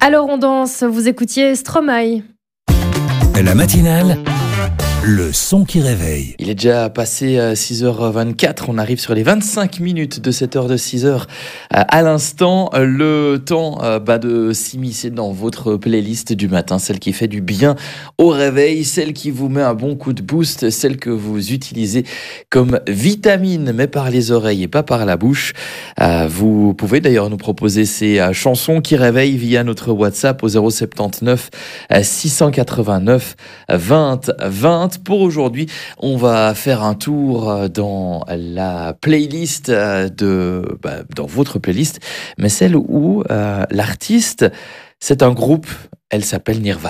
Alors on danse, vous écoutiez Stromae. La matinale, le son qui réveille. Il est déjà passé 6h24, on arrive sur les 25 minutes de cette heure de 6h à l'instant. Le temps de s'immiscer dans votre playlist du matin, celle qui fait du bien au réveil, celle qui vous met un bon coup de boost, celle que vous utilisez comme vitamine, mais par les oreilles et pas par la bouche. Vous pouvez d'ailleurs nous proposer ces chansons qui réveillent via notre WhatsApp au 079 689 20 20. Pour aujourd'hui, on va faire un tour dans la playlist dans votre playlist, mais celle où l'artiste, c'est un groupe, elle s'appelle Nirvana.